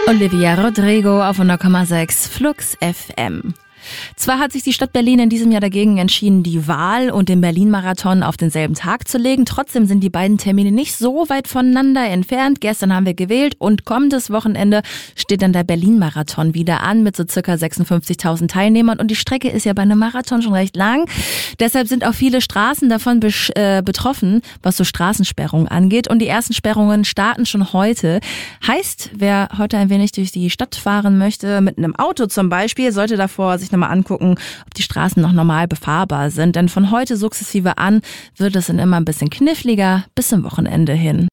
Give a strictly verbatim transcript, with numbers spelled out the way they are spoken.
Olivia Rodrigo auf hundert Komma sechs Flux F M. Zwar hat sich die Stadt Berlin in diesem Jahr dagegen entschieden, die Wahl und den Berlin-Marathon auf denselben Tag zu legen. Trotzdem sind die beiden Termine nicht so weit voneinander entfernt. Gestern haben wir gewählt und kommendes Wochenende steht dann der Berlin-Marathon wieder an mit so circa sechsundfünfzigtausend Teilnehmern. Und die Strecke ist ja bei einem Marathon schon recht lang. Deshalb sind auch viele Straßen davon besch- äh, betroffen, was so Straßensperrungen angeht. Und die ersten Sperrungen starten schon heute. Heißt, wer heute ein wenig durch die Stadt fahren möchte, mit einem Auto zum Beispiel, sollte davor sich nochmal angucken, ob die Straßen noch normal befahrbar sind. Denn von heute sukzessive an wird es dann immer ein bisschen kniffliger bis zum Wochenende hin.